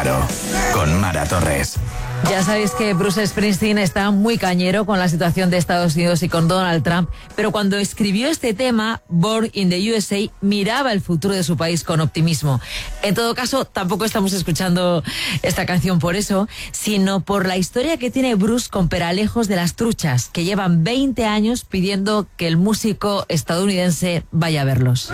Faro, con Mara Torres. Ya sabéis que Bruce Springsteen está muy cañero con la situación de Estados Unidos y con Donald Trump, pero cuando escribió este tema, Born in the USA, miraba el futuro de su país con optimismo. En todo caso, tampoco estamos escuchando esta canción por eso, sino por la historia que tiene Bruce con Peralejos de las Truchas, que llevan 20 años pidiendo que el músico estadounidense vaya a verlos.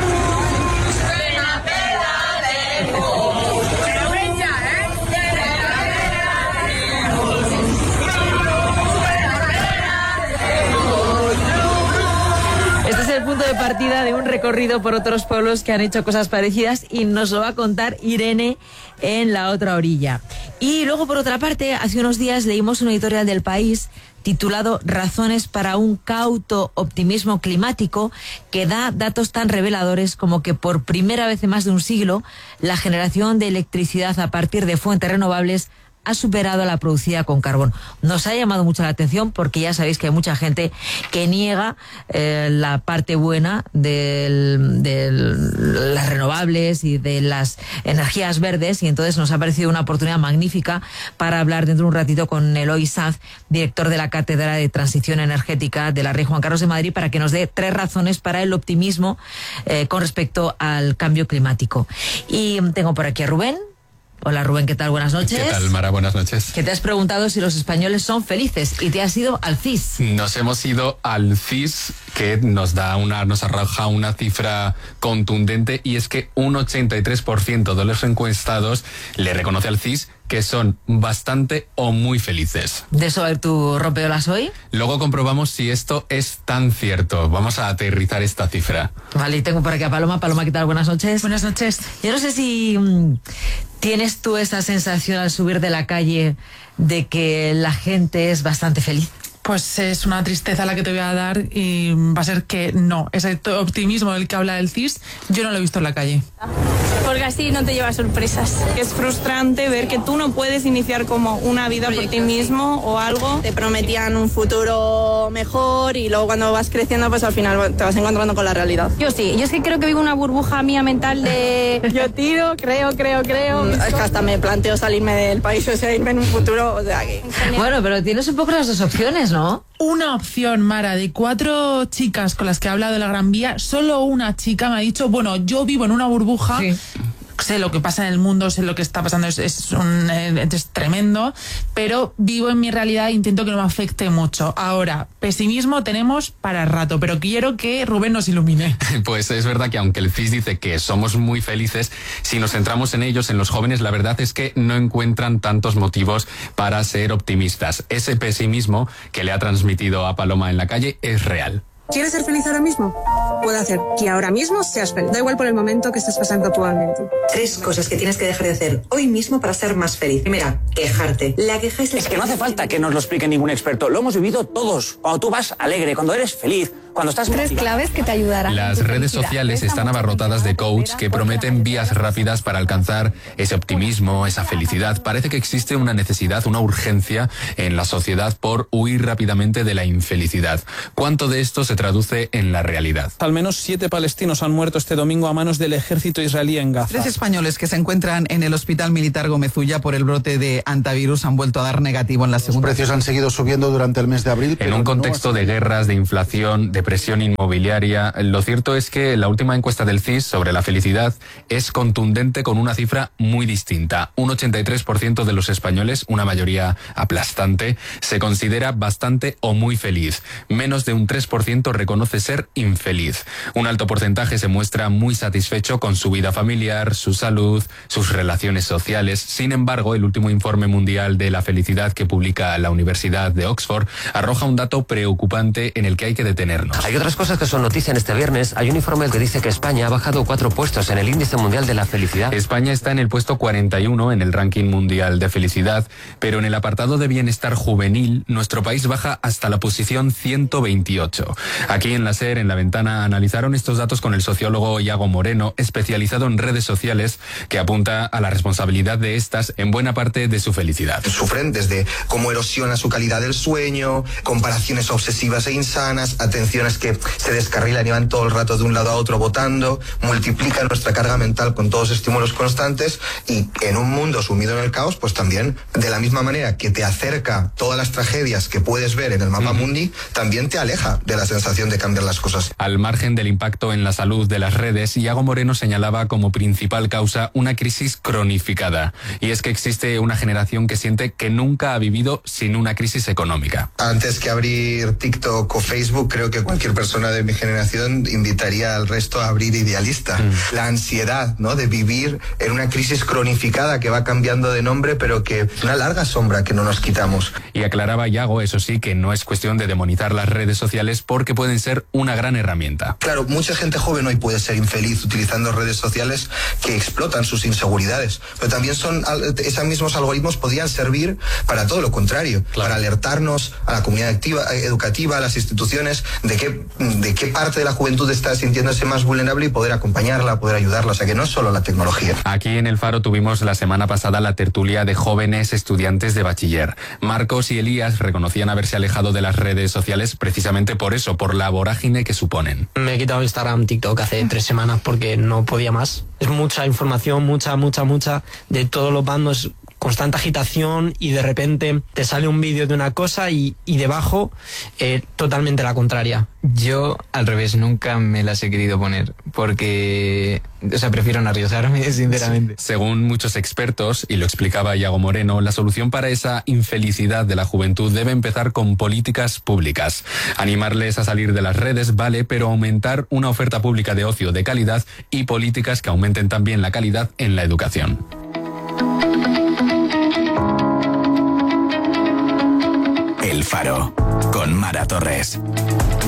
Punto de partida de un recorrido por otros pueblos que han hecho cosas parecidas y nos lo va a contar Irene en la otra orilla. Y luego, por otra parte, hace unos días leímos un editorial del País titulado Razones para un cauto optimismo climático, que da datos tan reveladores como que por primera vez en más de un siglo la generación de electricidad a partir de fuentes renovables ha superado a la producida con carbón. Nos ha llamado mucho la atención porque ya sabéis que hay mucha gente que niega la parte buena de las renovables y de las energías verdes, y entonces nos ha parecido una oportunidad magnífica para hablar dentro de un ratito con Eloy Sanz, director de la Cátedra de Transición Energética de la Rey Juan Carlos de Madrid, para que nos dé 3 razones para el optimismo con respecto al cambio climático. Y tengo por aquí a Rubén. Hola Rubén, ¿qué tal? Buenas noches. ¿Qué tal, Mara? Buenas noches. Que te has preguntado si los españoles son felices y te has ido al CIS. Nos hemos ido al CIS, que nos arroja una cifra contundente, y es que un 83% de los encuestados le reconoce al CIS que son bastante o muy felices. ¿De eso va a ir tu rompeolas hoy? Luego comprobamos si esto es tan cierto. Vamos a aterrizar esta cifra. Vale, y tengo por aquí a Paloma. Paloma, ¿qué tal? Buenas noches. Buenas noches. Yo no sé si tienes tú esa sensación al subir de la calle de que la gente es bastante feliz. Pues es una tristeza la que te voy a dar, y va a ser que no. Ese optimismo del que habla el CIS, yo no lo he visto en la calle. Porque así no te llevas sorpresas. Es frustrante ver que tú no puedes iniciar como una vida por ti mismo o algo. Te prometían un futuro mejor y luego cuando vas creciendo, pues al final te vas encontrando con la realidad. Yo sí, yo es que creo que vivo una burbuja mía mental de yo tiro, creo. Es que hasta me planteo salirme del país, o sea, irme en un futuro, o sea que... Bueno, pero tienes un poco las dos opciones, ¿no? Una opción, Mara, de 4 chicas con las que he hablado de la Gran Vía, solo una chica me ha dicho, bueno, yo vivo en una burbuja, sí. Sé lo que pasa en el mundo, sé lo que está pasando, es tremendo, pero vivo en mi realidad e intento que no me afecte mucho. Ahora, pesimismo tenemos para rato, pero quiero que Rubén nos ilumine. Pues es verdad que aunque el CIS dice que somos muy felices, si nos centramos en ellos, en los jóvenes, la verdad es que no encuentran tantos motivos para ser optimistas. Ese pesimismo que le ha transmitido a Paloma en la calle es real. ¿Quieres ser feliz ahora mismo? Puedo hacer que ahora mismo seas feliz. Da igual por el momento que estés pasando actualmente. 3 cosas que tienes que dejar de hacer hoy mismo para ser más feliz. Primera, quejarte. La queja es que no hace falta que nos lo explique ningún experto. Lo hemos vivido todos. Cuando tú vas alegre, cuando eres feliz, cuando estás 3 claves que te ayudarán. Las redes sociales están abarrotadas de coaches que prometen vías rápidas para alcanzar ese optimismo, esa felicidad. Parece que existe una necesidad, una urgencia en la sociedad por huir rápidamente de la infelicidad. ¿Cuánto de esto se traduce en la realidad? Al menos 7 palestinos han muerto este domingo a manos del ejército israelí en Gaza. 3 españoles que se encuentran en el Hospital Militar Gómez Ulla por el brote de antivirus han vuelto a dar negativo en la segunda. Los precios han seguido subiendo durante el mes de abril. En un contexto de guerras, de inflación, de presión inmobiliaria, lo cierto es que la última encuesta del CIS sobre la felicidad es contundente con una cifra muy distinta. Un 83% de los españoles, una mayoría aplastante, se considera bastante o muy feliz. Menos de un 3% reconoce ser infeliz. Un alto porcentaje se muestra muy satisfecho con su vida familiar, su salud, sus relaciones sociales. Sin embargo, el último informe mundial de la felicidad que publica la Universidad de Oxford arroja un dato preocupante en el que hay que detenernos. Hay otras cosas que son noticia en este viernes. Hay un informe que dice que España ha bajado 4 puestos en el índice mundial de la felicidad. España está en el puesto 41 en el ranking mundial de felicidad, pero en el apartado de bienestar juvenil, nuestro país baja hasta la posición 128. Aquí en la SER, en La Ventana, analizaron estos datos con el sociólogo Iago Moreno, especializado en redes sociales, que apunta a la responsabilidad de estas en buena parte de su felicidad. Sufren desde cómo erosiona su calidad del sueño, comparaciones obsesivas e insanas, atención generaciones que se descarrilan y van todo el rato de un lado a otro votando, multiplica nuestra carga mental con todos estímulos constantes, y en un mundo sumido en el caos, pues también, de la misma manera que te acerca todas las tragedias que puedes ver en el mapa mundi, también te aleja de la sensación de cambiar las cosas. Al margen del impacto en la salud de las redes, Iago Moreno señalaba como principal causa una crisis cronificada. Y es que existe una generación que siente que nunca ha vivido sin una crisis económica. Antes que abrir TikTok o Facebook, creo que cualquier persona de mi generación invitaría al resto a abrir Idealista. La ansiedad, ¿no?, de vivir en una crisis cronificada que va cambiando de nombre, pero que una larga sombra que no nos quitamos. Y aclaraba Iago, eso sí, que no es cuestión de demonizar las redes sociales porque pueden ser una gran herramienta. Claro, mucha gente joven hoy puede ser infeliz utilizando redes sociales que explotan sus inseguridades, pero también esos mismos algoritmos podrían servir para todo lo contrario, para alertarnos a la comunidad educativa, a las instituciones, de qué parte de la juventud está sintiéndose más vulnerable y poder acompañarla, poder ayudarla. O sea, que no es solo la tecnología. Aquí en El Faro tuvimos la semana pasada la tertulia de jóvenes estudiantes de bachiller. Marcos y Elías reconocían haberse alejado de las redes sociales precisamente por eso, por la vorágine que suponen. Me he quitado Instagram, TikTok hace 3 semanas porque no podía más. Es mucha información, mucha, de todos los bandos, constante agitación, y de repente te sale un vídeo de una cosa y debajo totalmente la contraria. Yo, al revés, nunca me las he querido poner porque, prefiero no arriesgarme, sinceramente. Según muchos expertos, y lo explicaba Iago Moreno, la solución para esa infelicidad de la juventud debe empezar con políticas públicas. Animarles a salir de las redes vale, pero aumentar una oferta pública de ocio de calidad y políticas que aumenten también la calidad en la educación. El Faro, con Mara Torres.